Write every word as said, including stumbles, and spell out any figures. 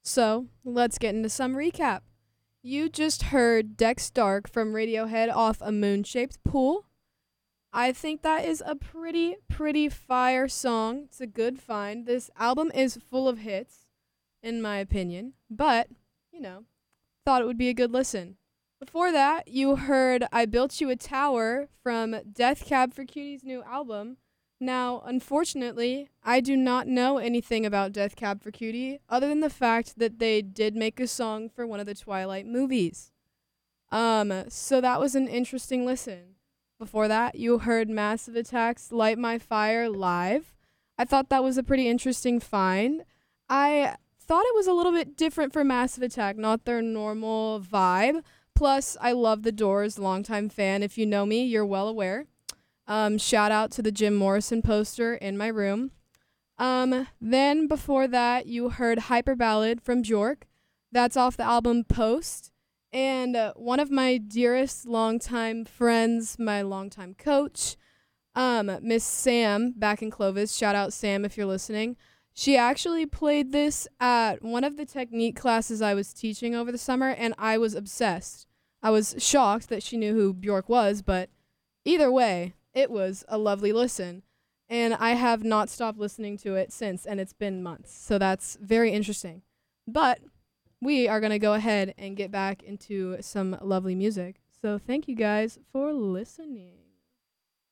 So, let's get into some recap. You just heard Dex Dark from Radiohead off A Moon Shaped Pool. I think that is a pretty, pretty fire song. It's a good find. This album is full of hits, in my opinion, but, you know, thought it would be a good listen. Before that, you heard I Built You a Tower from Death Cab for Cutie's new album. Now, unfortunately, I do not know anything about Death Cab for Cutie other than the fact that they did make a song for one of the Twilight movies. Um, so that was an interesting listen. Before that, you heard Massive Attack's Light My Fire live. I thought that was a pretty interesting find. I thought it was a little bit different for Massive Attack, not their normal vibe. Plus, I love The Doors, longtime fan. If you know me, you're well aware. Um, shout out to the Jim Morrison poster in my room. Um, then before that, you heard Hyper Ballad from Bjork. That's off the album Post. And uh, one of my dearest longtime friends, my longtime coach, um, Miss Sam back in Clovis. Shout out Sam if you're listening. She actually played this at one of the technique classes I was teaching over the summer, and I was obsessed. I was shocked that she knew who Bjork was, but either way, it was a lovely listen. And I have not stopped listening to it since, and it's been months. So that's very interesting. But we are going to go ahead and get back into some lovely music. So thank you guys for listening.